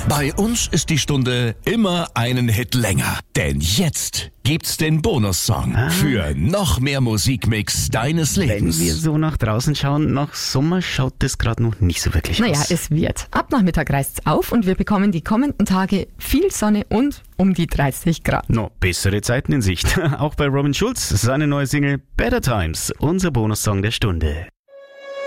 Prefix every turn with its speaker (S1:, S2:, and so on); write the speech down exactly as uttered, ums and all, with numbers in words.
S1: Bei uns ist die Stunde immer einen Hit länger. Denn jetzt gibt's den Bonussong
S2: Ah.
S1: für noch mehr Musikmix deines
S2: Wenn
S1: Lebens.
S2: wir so nach draußen schauen, nach Sommer schaut das gerade noch nicht so wirklich
S3: Naja,
S2: aus.
S3: es wird. Ab Nachmittag reißt's auf und wir bekommen die kommenden Tage viel Sonne und um die dreißig Grad.
S2: No, bessere Zeiten in Sicht. Auch bei Robin Schulz, seine neue Single Better Times, unser Bonussong der Stunde.